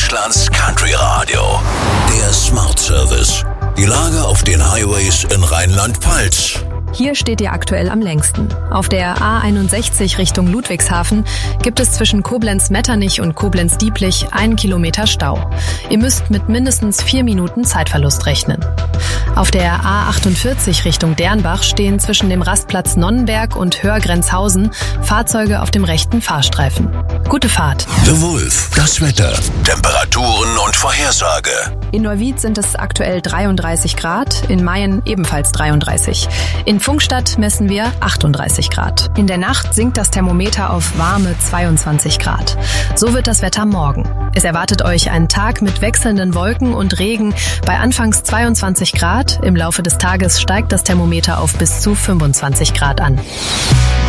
Deutschlands Country Radio. Der Smart Service. Die Lage auf den Highways in Rheinland-Pfalz. Hier steht ihr aktuell am längsten. Auf der A61 Richtung Ludwigshafen gibt es zwischen Koblenz-Metternich und Koblenz-Dieblich 1 Kilometer Stau. Ihr müsst mit mindestens 4 Minuten Zeitverlust rechnen. Auf der A48 Richtung Dernbach stehen zwischen dem Rastplatz Nonnenberg und Hörgrenzhausen Fahrzeuge auf dem rechten Fahrstreifen. Gute Fahrt. The Wolf. Das Wetter. Temperaturen und Vorhersage. In Neuwied sind es aktuell 33 Grad, in Mayen ebenfalls 33. In Pfungstadt messen wir 38 Grad. In der Nacht sinkt das Thermometer auf warme 22 Grad. So wird das Wetter morgen. Es erwartet euch ein Tag mit wechselnden Wolken und Regen bei anfangs 22 Grad. Im Laufe des Tages steigt das Thermometer auf bis zu 25 Grad an.